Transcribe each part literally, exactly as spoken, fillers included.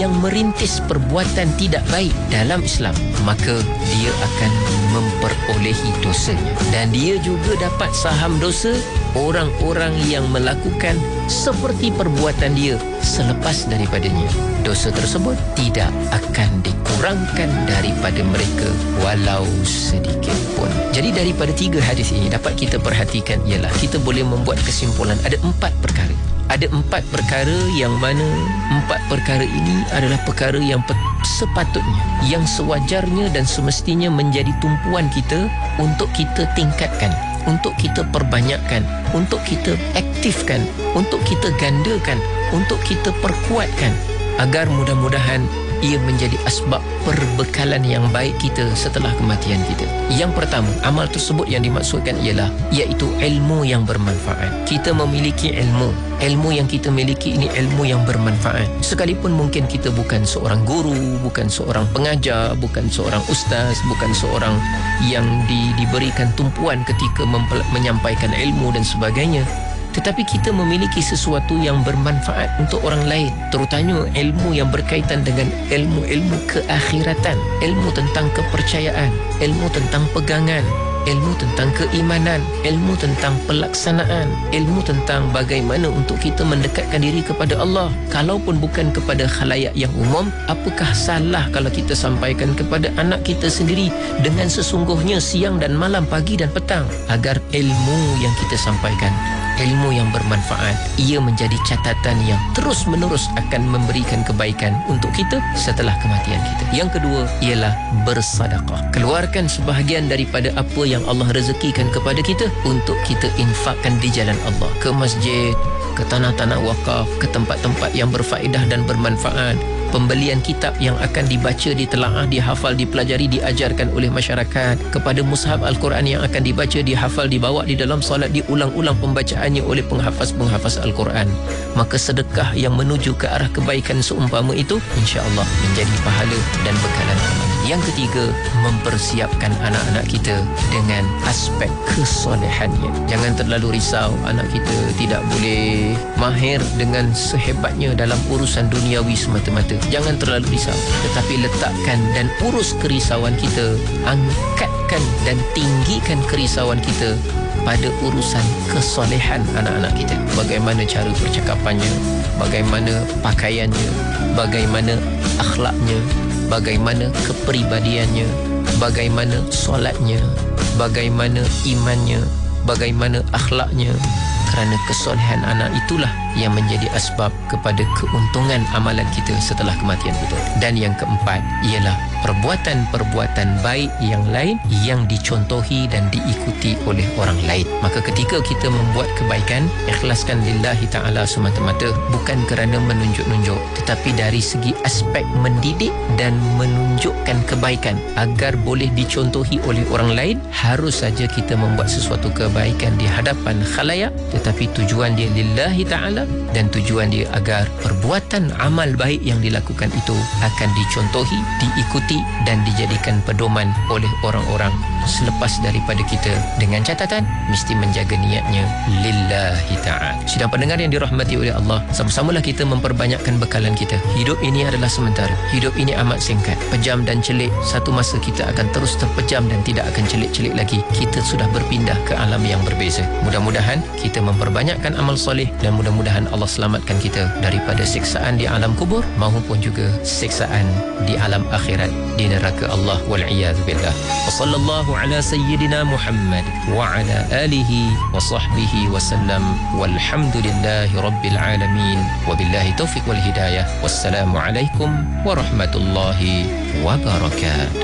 yang merintis perbuatan tidak baik dalam Islam, maka dia akan memperolehi dosanya. Dan dia juga dapat saham dosa orang-orang yang melakukan seperti perbuatan dia selepas daripadanya. Dosa tersebut tidak akan dikurangkan daripada mereka walau sedikit pun. Jadi daripada tiga hadis ini dapat kita perhatikan ialah kita boleh membuat kesimpulan ada empat perkara. Ada empat perkara yang mana empat perkara ini adalah perkara yang sepatutnya, yang sewajarnya dan semestinya menjadi tumpuan kita untuk kita tingkatkan, untuk kita perbanyakkan, untuk kita aktifkan, untuk kita gandakan, untuk kita perkuatkan, agar mudah-mudahan ia menjadi asbab perbekalan yang baik kita setelah kematian kita. Yang pertama, amal tersebut yang dimaksudkan ialah iaitu ilmu yang bermanfaat. Kita memiliki ilmu. Ilmu yang kita miliki ini ilmu yang bermanfaat. Sekalipun mungkin kita bukan seorang guru, bukan seorang pengajar, bukan seorang ustaz, bukan seorang yang di, diberikan tumpuan ketika mempel- menyampaikan ilmu dan sebagainya, tetapi kita memiliki sesuatu yang bermanfaat untuk orang lain, terutama ilmu yang berkaitan dengan ilmu-ilmu keakhiratan, ilmu tentang kepercayaan, ilmu tentang pegangan, ilmu tentang keimanan, ilmu tentang pelaksanaan, ilmu tentang bagaimana untuk kita mendekatkan diri kepada Allah. Kalaupun bukan kepada khalayak yang umum, apakah salah kalau kita sampaikan kepada anak kita sendiri dengan sesungguhnya siang dan malam, pagi dan petang, agar ilmu yang kita sampaikan, ilmu yang bermanfaat, ia menjadi catatan yang terus menerus akan memberikan kebaikan untuk kita setelah kematian kita. Yang kedua ialah bersedekah. Keluarkan sebahagian daripada apa yang Allah rezekikan kepada kita untuk kita infakkan di jalan Allah, ke masjid, ke tanah-tanah wakaf, ke tempat-tempat yang berfaedah dan bermanfaat, pembelian kitab yang akan dibaca, ditelaah, dihafal, dipelajari, diajarkan oleh masyarakat, kepada mushaf Al-Quran yang akan dibaca, dihafal, dibawa di dalam solat, diulang-ulang pembacaannya oleh penghafaz-penghafaz Al-Quran. Maka sedekah yang menuju ke arah kebaikan seumpama itu insya-Allah menjadi pahala dan bekalan amal. Yang ketiga, mempersiapkan anak-anak kita dengan aspek kesolehannya. Jangan terlalu risau anak kita tidak boleh mahir dengan sehebatnya dalam urusan duniawi semata-mata. Jangan terlalu risau, tetapi letakkan dan urus kerisauan kita, angkatkan dan tinggikan kerisauan kita pada urusan kesolehan anak-anak kita. Bagaimana cara percakapannya, bagaimana pakaiannya, bagaimana akhlaknya, bagaimana kepribadiannya, bagaimana solatnya, bagaimana imannya, bagaimana akhlaknya. Kerana kesolehan anak itulah yang menjadi asbab kepada keuntungan amalan kita setelah kematian kita. Dan yang keempat ialah perbuatan-perbuatan baik yang lain yang dicontohi dan diikuti oleh orang lain. Maka ketika kita membuat kebaikan, ikhlaskan lillahi ta'ala semata-mata, bukan kerana menunjuk-nunjuk, tetapi dari segi aspek mendidik dan menunjukkan kebaikan agar boleh dicontohi oleh orang lain. Harus saja kita membuat sesuatu kebaikan di hadapan khalayak, tetapi tujuan dia lillahi ta'ala, dan tujuan dia agar perbuatan amal baik yang dilakukan itu akan dicontohi, diikuti dan dijadikan pedoman oleh orang-orang selepas daripada kita, dengan catatan mesti menjaga niatnya lillahi ta'ala. Sidang pendengar yang dirahmati oleh Allah, sama-samalah kita memperbanyakkan bekalan kita. Hidup ini adalah sementara, hidup ini amat singkat, pejam dan celik. Satu masa kita akan terus terpejam dan tidak akan celik-celik lagi. Kita sudah berpindah ke alam yang berbeza. Mudah-mudahan kita memperbanyakkan amal soleh dan mudah-mudahan Allah selamatkan kita daripada siksaan di alam kubur maupun juga siksaan di alam akhirat, di neraka Allah wal-iyadz billah. Wa sallallahu ala sayyidina Muhammad wa ala alihi wa sahbihi wa sallam, walhamdulillahi rabbil alamin, wa billahi taufiq wal hidayah. Wassalamu alaikum warahmatullahi wabarakatuh.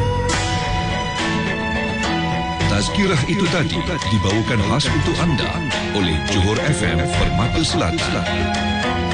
Tazkirah itu tadi dibawakan khas untuk anda oleh Johor F M Permata Selatan.